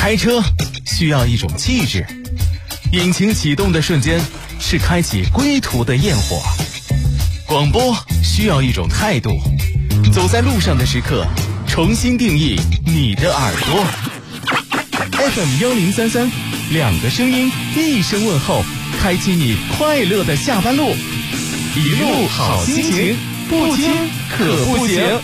开车需要一种气质，引擎启动的瞬间是开启归途的焰火。广播需要一种态度，走在路上的时刻，重新定义你的耳朵。FM1033，两个声音，一声问候，开启你快乐的下班路。一路好心情，不听可不行。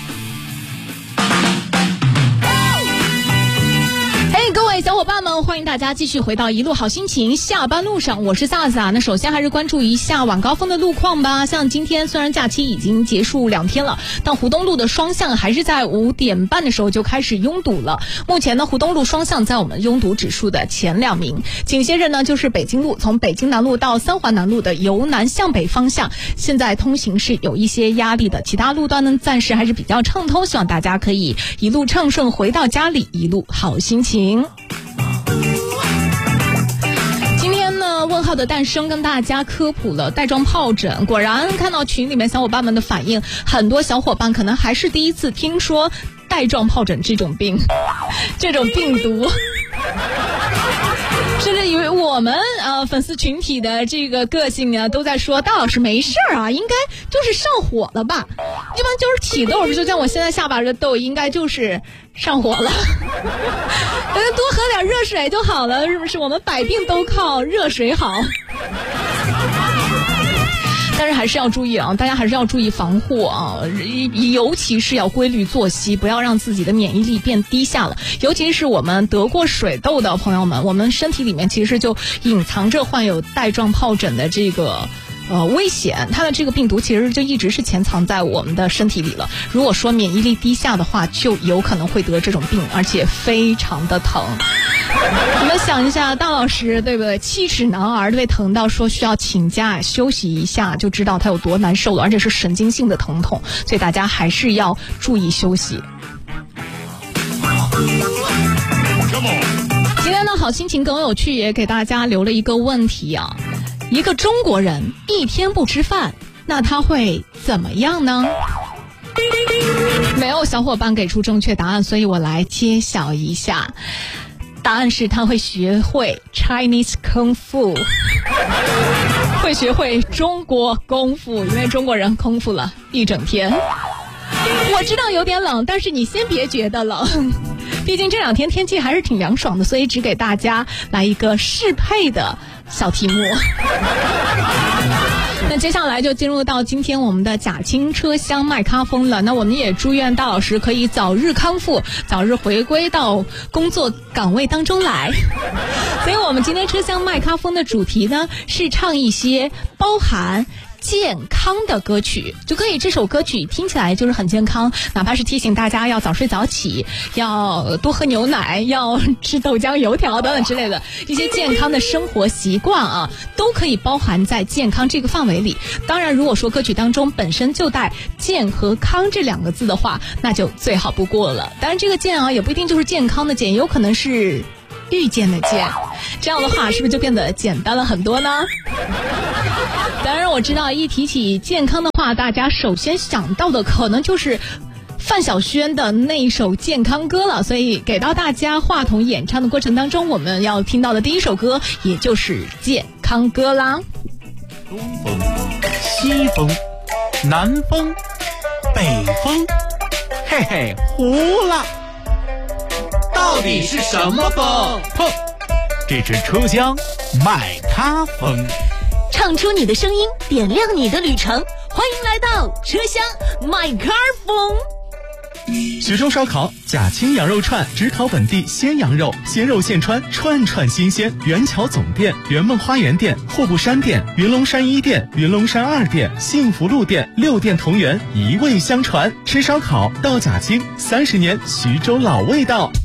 各位小伙伴们，欢迎大家继续回到一路好心情下班路上，我是萨萨。那首先还是关注一下晚高峰的路况吧。像今天虽然假期已经结束2天了，但湖东路的双向还是在5点半的时候就开始拥堵了。目前呢，湖东路双向在我们拥堵指数的前2名。紧接着呢，就是北京路，从北京南路到三环南路的由南向北方向，现在通行是有一些压力的，其他路段呢暂时还是比较畅通，希望大家可以一路畅顺回到家里，一路好心情。今天呢，问号的诞生跟大家科普了带状疱疹。果然看到群里面小伙伴们的反应，很多小伙伴可能还是第一次听说带状疱疹这种病，这种病毒。甚至以为我们粉丝群体的这个个性呢，都在说大老师没事啊，应该就是上火了吧，一般就是起痘，就像我现在下巴这痘，应该就是上火了。大家多喝点热水就好了，是不是？我们百病都靠热水好。但是还是要注意啊，大家还是要注意防护啊，尤其是要规律作息，不要让自己的免疫力变低下了。尤其是我们得过水痘的朋友们，我们身体里面其实就隐藏着患有带状疱疹的这个危险，它的这个病毒其实就一直是潜藏在我们的身体里了。如果说免疫力低下的话，就有可能会得这种病，而且非常的疼。你们想一下，大老师对不对？7尺男儿被疼到说需要请假休息一下，就知道他有多难受了，而且是神经性的疼痛，所以大家还是要注意休息。今天的好心情更有趣，也给大家留了一个问题啊。一个中国人1天不吃饭，那他会怎么样呢？没有小伙伴给出正确答案，所以我来揭晓一下。答案是他会学会 Chinese Kung Fu， 会学会中国功夫，因为中国人空腹了1整天。我知道有点冷，但是你先别觉得冷，毕竟这2天天气还是挺凉爽的，所以只给大家来一个适配的小题目。那接下来就进入到今天我们的假青车厢麦咖风了。那我们也祝愿大老师可以早日康复，早日回归到工作岗位当中来。所以我们今天车厢麦咖风的主题呢，是唱一些包含健康的歌曲，就可以这首歌曲听起来就是很健康，哪怕是提醒大家要早睡早起，要多喝牛奶，要吃豆浆油条等等之类的一些健康的生活习惯啊，都可以包含在健康这个范围里。当然如果说歌曲当中本身就带健和康这2个字的话，那就最好不过了。当然这个健啊也不一定就是健康的健，有可能是遇见的见，这样的话是不是就变得简单了很多呢？当然我知道一提起健康的话，大家首先想到的可能就是范晓萱的那一首健康歌了，所以给到大家话筒演唱的过程当中，我们要听到的第一首歌也就是健康歌啦。 东风西风南风北风，嘿嘿胡了，到底是什么风？哼，这是车厢麦咖风， 唱出你的声音，点亮你的旅程，欢迎来到车厢麦咖风。 徐州烧烤假青羊肉串，只烤本地鲜羊肉，鲜肉现穿，串串新鲜。元桥总店、圆梦花园店、户部山店、云龙山1店、云龙山2店、幸福路店6店同源，一味相传。吃烧烤到假青，30年徐州老味道。